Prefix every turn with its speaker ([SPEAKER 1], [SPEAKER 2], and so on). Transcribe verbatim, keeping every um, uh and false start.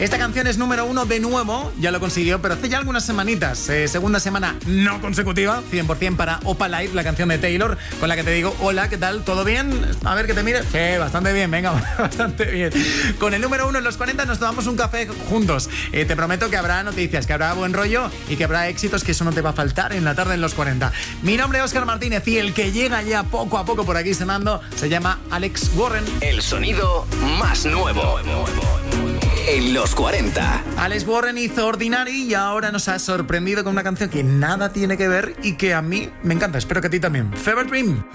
[SPEAKER 1] Esta canción es número uno de nuevo, ya lo consiguió, pero hace ya algunas semanitas. Eh, segunda semana no consecutiva, cien por ciento para Opa Live, la canción de Taylor, con la que te digo, hola, ¿qué tal? ¿Todo bien? A ver que te mire. Sí, bastante bien, venga, bastante bien. Con el número uno en los cuarenta nos tomamos un café juntos. Eh, te prometo que habrá noticias, que habrá buen rollo y que habrá éxitos, que eso no te va a faltar en la tarde en los cuarenta. Mi nombre es Óscar Martínez y el que llega ya poco a poco por aquí sonando se llama Alex Warren.
[SPEAKER 2] El sonido más nuevo en los cuarenta.
[SPEAKER 1] Alex Warren hizo Ordinary y ahora nos ha sorprendido con una canción que nada tiene que ver y que a mí me encanta. Espero que a ti también. Fever Dream.